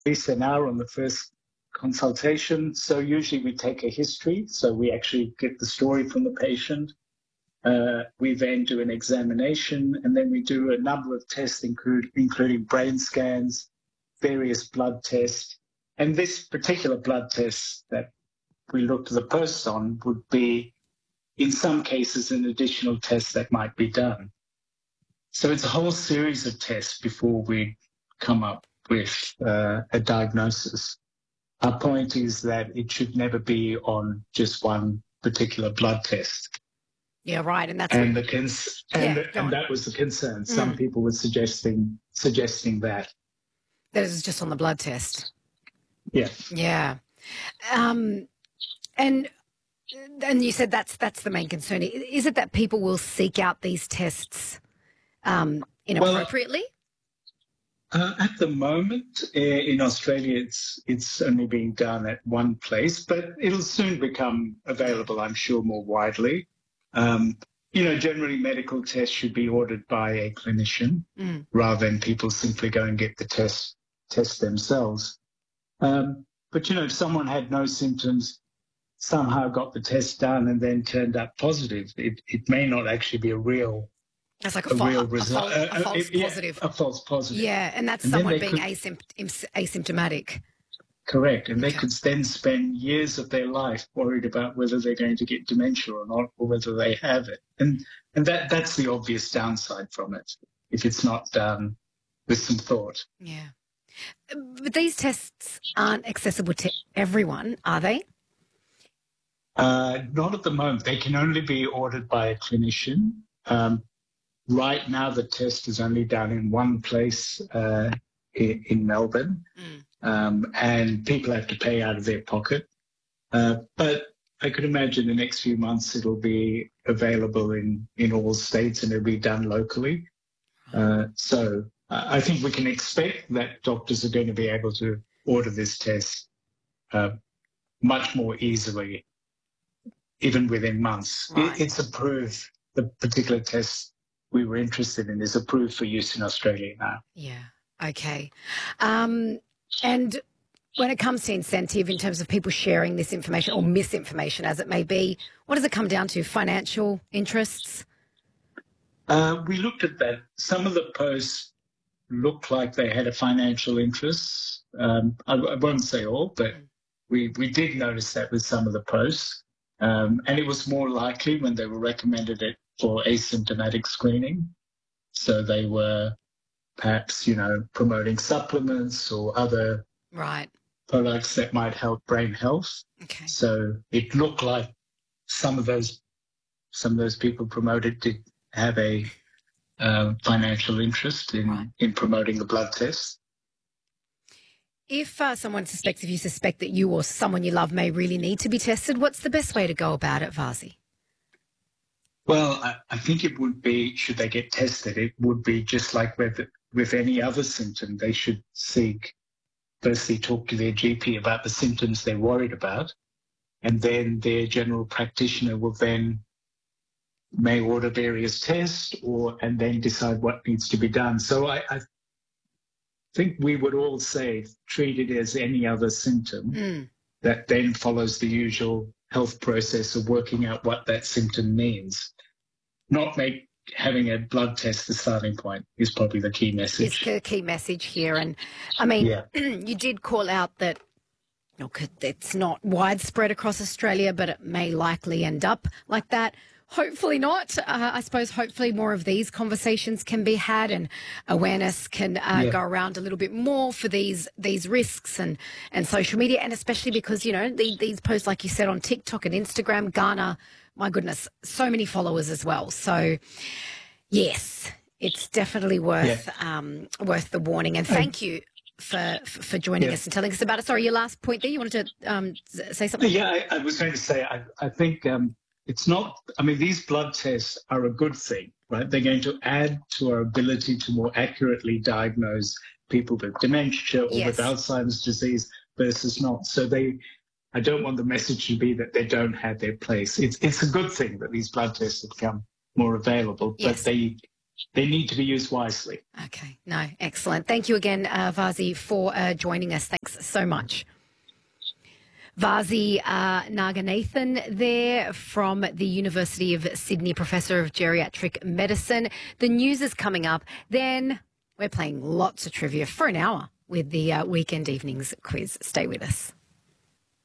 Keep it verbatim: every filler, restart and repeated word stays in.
least an hour on the first consultation. So usually we take a history. So we actually get the story from the patient. Uh, we then do an examination, and then we do a number of tests, include, including brain scans, various blood tests. And this particular blood test that we looked at the posts on would be, in some cases, an additional test that might be done. So it's a whole series of tests before we come up with uh, a diagnosis. Our point is that it should never be on just one particular blood test. Yeah, right, and that's and what... the cons- and, yeah, the, and that was the concern. Mm. Some people were suggesting suggesting that that is just on the blood test. Yeah, yeah, um, and and you said that's that's the main concern. Is it that people will seek out these tests um, inappropriately? Well, uh, at the moment uh, in Australia, it's it's only being done at one place, but it'll soon become available, I'm sure, more widely. Um, you know, generally medical tests should be ordered by a clinician mm. rather than people simply go and get the test test themselves. Um, but, you know, if someone had no symptoms, somehow got the test done and then turned up positive, it, it may not actually be a real That's like a, a fa- real a, result. false, a false uh, positive. Yeah, a false positive. Yeah, and that's and someone being could, asympt- asymptomatic. Correct. And okay. they could then spend years of their life worried about whether they're going to get dementia or not, or whether they have it. And and that that's the obvious downside from it, if it's not done with some thought. Yeah. But these tests aren't accessible to everyone, are they? Uh, not at the moment. They can only be ordered by a clinician. Um, right now, the test is only done in one place uh, in, in Melbourne. Mm. Um, and people have to pay out of their pocket. Uh, but I could imagine the next few months it'll be available in, in all states and it'll be done locally. Uh, so I think we can expect that doctors are going to be able to order this test uh, much more easily, even within months. Right. It, it's approved. The particular test we were interested in is approved for use in Australia now. Yeah. Okay. Um, And when it comes to incentive in terms of people sharing this information or misinformation, as it may be, what does it come down to? Financial interests? Uh, we looked at that. Some of the posts looked like they had a financial interest. Um, I, I won't say all, but we, we did notice that with some of the posts. Um, and it was more likely when they were recommended it for asymptomatic screening. So they were perhaps, you know, promoting supplements or other right. products that might help brain health. Okay. So it looked like some of those some of those people promoted did have a uh, financial interest in, right. in promoting the blood test. If uh, someone suspects, if you suspect that you or someone you love may really need to be tested, what's the best way to go about it, Vasi? Well, I, I think it would be, should they get tested, it would be just like with with any other symptom. They should seek, firstly talk to their G P about the symptoms they're worried about, and then their general practitioner will then may order various tests or and then decide what needs to be done. So I, I think we would all say treat it as any other symptom mm. that then follows the usual health process of working out what that symptom means. Not make having a blood test the starting point is probably the key message. It's the key message here. And, I mean, yeah. you did call out that look, it's not widespread across Australia, but it may likely end up like that. Hopefully not. Uh, I suppose hopefully more of these conversations can be had and awareness can uh, yeah. go around a little bit more for these these risks and, and social media, and especially because, you know, the, these posts, like you said, on TikTok and Instagram garner, my goodness, so many followers as well. So, yes, it's definitely worth yeah. um, worth the warning. And thank you for for joining yeah. us and telling us about it. Sorry, your last point there, you wanted to um, say something? Yeah, I, I was going to say, I, I think... Um, It's not, I mean, these blood tests are a good thing, right? They're going to add to our ability to more accurately diagnose people with dementia or yes. with Alzheimer's disease versus not. So they, I don't want the message to be that they don't have their place. It's it's a good thing that these blood tests have become more available, yes. but they they need to be used wisely. Okay. No, excellent. Thank you again, uh, Vazi, for uh, joining us. Thanks so much. Vazi uh, Naganathan there from the University of Sydney, Professor of Geriatric Medicine. The news is coming up. Then we're playing lots of trivia for an hour with the uh, Weekend Evenings quiz. Stay with us.